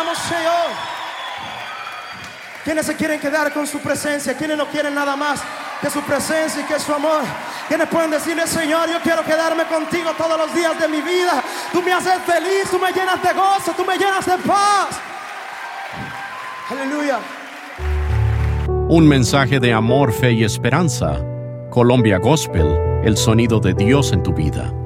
adoramos, Señor. ¿Quiénes se quieren quedar con su presencia? ¿Quiénes no quieren nada más que su presencia y que su amor? ¿Quiénes pueden decirle, Señor, yo quiero quedarme contigo todos los días de mi vida? Tú me haces feliz, tú me llenas de gozo, tú me llenas de paz. Aleluya. Un mensaje de amor, fe y esperanza. Colombia Gospel, el sonido de Dios en tu vida.